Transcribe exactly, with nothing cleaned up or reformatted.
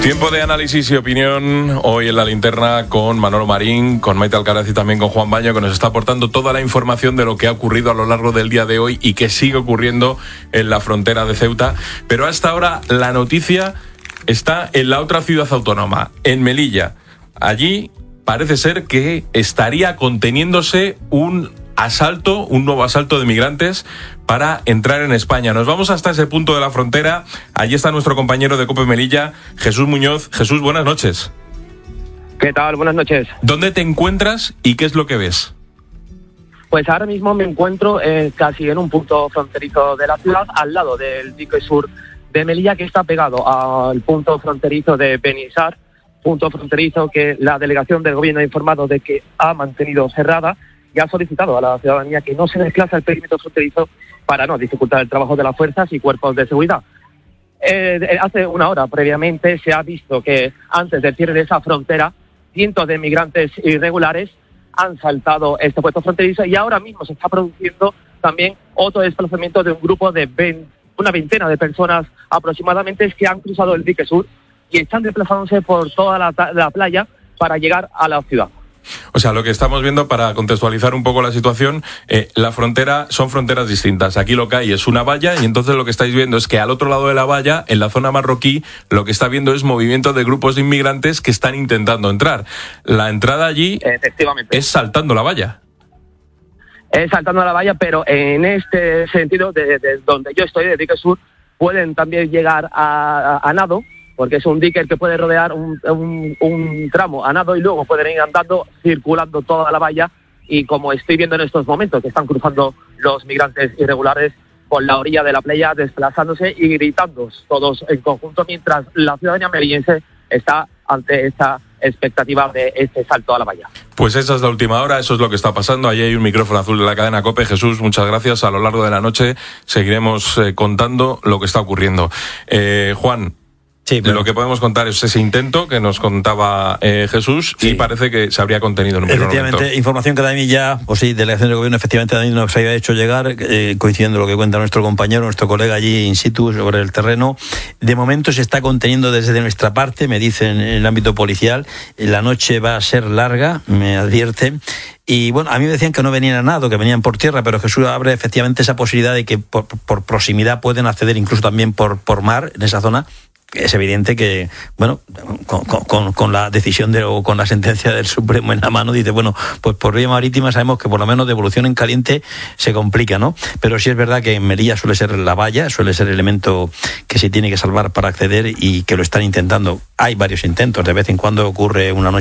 Tiempo de análisis y opinión hoy en La Linterna con Manolo Marín, con Maite Alcaraz y también con Juan Baño, que nos está aportando toda la información de lo que ha ocurrido a lo largo del día de hoy y que sigue ocurriendo en la frontera de Ceuta. Pero hasta ahora la noticia está en la otra ciudad autónoma, en Melilla. Allí parece ser que estaría conteniéndose un asalto, un nuevo asalto de migrantes para entrar en España. Nos vamos hasta ese punto de la frontera. Allí está nuestro compañero de COPE Melilla, Jesús Muñoz. Jesús, buenas noches. ¿Qué tal? Buenas noches. ¿Dónde te encuentras y qué es lo que ves? Pues ahora mismo me encuentro eh, casi en un punto fronterizo de la ciudad, al lado del dique sur de Melilla, que está pegado al punto fronterizo de Benissar, punto fronterizo que la delegación del gobierno ha informado de que ha mantenido cerrada y ha solicitado a la ciudadanía que no se desplace al perímetro fronterizo para no dificultar el trabajo de las fuerzas y cuerpos de seguridad. Eh, hace una hora previamente se ha visto que antes del cierre de esa frontera, cientos de migrantes irregulares han saltado este puesto fronterizo y ahora mismo se está produciendo también otro desplazamiento de un grupo de veinte, una veintena de personas aproximadamente que han cruzado el dique sur y están desplazándose por toda la, la playa para llegar a la ciudad. O sea, lo que estamos viendo, para contextualizar un poco la situación, eh, la frontera son fronteras distintas. Aquí lo que hay es una valla y entonces lo que estáis viendo es que al otro lado de la valla, en la zona marroquí, lo que está viendo es movimiento de grupos de inmigrantes que están intentando entrar. La entrada allí Efectivamente. es saltando la valla. Es saltando la valla, pero en este sentido, de, de donde yo estoy, de dique sur, pueden también llegar a, a, a nado, porque es un dique que puede rodear un, un, un tramo a nado y luego pueden ir andando, circulando toda la valla, y como estoy viendo en estos momentos, que están cruzando los migrantes irregulares por la orilla de la playa, desplazándose y gritando todos en conjunto, mientras la ciudadanía melillense está ante esta expectativa de este salto a la valla. Pues esa es la última hora, eso es lo que está pasando. Allí hay un micrófono azul de la cadena COPE. Jesús, muchas gracias. A lo largo de la noche seguiremos eh, contando lo que está ocurriendo. Eh, Juan, sí, pero lo que podemos contar es ese intento que nos contaba eh, Jesús, sí, y parece que se habría contenido en un primer momento. Efectivamente, información que Dani ya, pues sí, delegación del gobierno, efectivamente Dani nos había hecho llegar, eh, coincidiendo lo que cuenta nuestro compañero, nuestro colega allí in situ sobre el terreno. De momento se está conteniendo desde nuestra parte, me dicen en el ámbito policial. La noche va a ser larga, me advierten. Y bueno, a mí me decían que no venían a nado, que venían por tierra, pero Jesús abre efectivamente esa posibilidad de que por, por proximidad pueden acceder incluso también por, por mar en esa zona. Es evidente que, bueno, con, con, con la decisión de, o con la sentencia del Supremo en la mano, dice, bueno, pues por vía marítima sabemos que por lo menos devolución en caliente se complica, ¿no? Pero sí es verdad que en Melilla suele ser la valla, suele ser el elemento que se tiene que salvar para acceder y que lo están intentando. Hay varios intentos, de vez en cuando ocurre una noche